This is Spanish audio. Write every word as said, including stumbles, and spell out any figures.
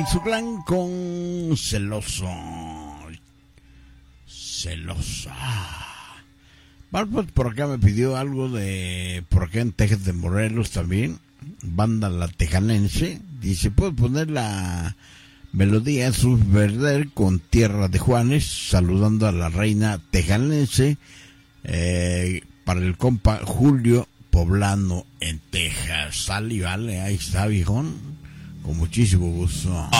Su clan con celoso. Celosa. Barbot por acá me pidió algo de por acá en Texas de Morelos también. Banda La Tejanense. Dice, ¿puedo poner la melodía Subverder con Tierra de Juanes? Saludando a la reina tejanense. Eh, para el compa Julio Poblano en Texas. Sale y vale, ahí está, viejón. Con muchísimo gusto.